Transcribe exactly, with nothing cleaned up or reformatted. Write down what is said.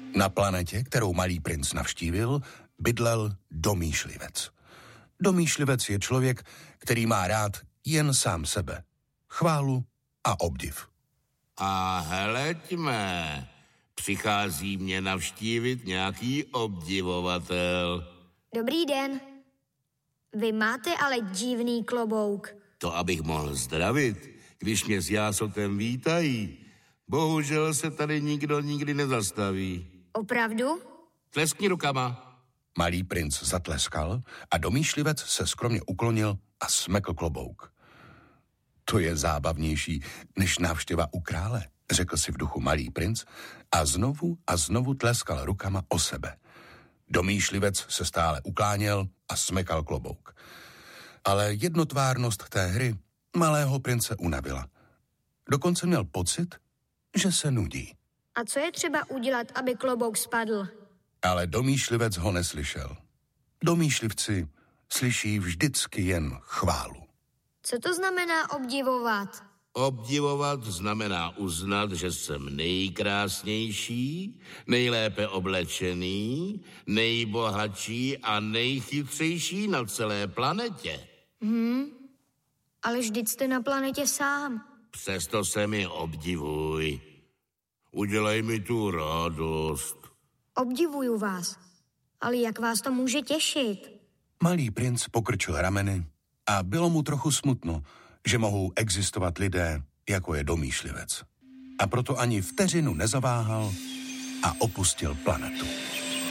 Na planetě, kterou malý princ navštívil, bydlel domýšlivec. Domýšlivec je člověk, který má rád jen sám sebe, chválu a obdiv. A heleďme, přichází mě navštívit nějaký obdivovatel. Dobrý den. Vy máte ale divný klobouk. To abych mohl zdravit, když mě s jásotem vítají. Bohužel se tady nikdo nikdy nezastaví. Opravdu? Tleskni rukama. Malý princ zatleskal a domýšlivec se skromně uklonil a smekl klobouk. To je zábavnější než návštěva u krále, řekl si v duchu malý princ a znovu a znovu tleskal rukama o sebe. Domýšlivec se stále ukláněl a smekal klobouk. Ale jednotvárnost té hry malého prince unavila. Dokonce měl pocit, že se nudí. A co je třeba udělat, aby klobouk spadl? Ale domýšlivec ho neslyšel. Domýšlivci slyší vždycky jen chválu. Co to znamená obdivovat? Obdivovat znamená uznat, že jsem nejkrásnější, nejlépe oblečený, nejbohatší a nejchytřejší na celé planetě. Hmm, ale vždyť jste na planetě sám. Přesto se mi obdivuj. Udělej mi tu radost. Obdivuju vás, ale jak vás to může těšit? Malý princ pokrčil rameny a bylo mu trochu smutno, že mohou existovat lidé, jako je domýšlivec. A proto ani vteřinu nezaváhal a opustil planetu.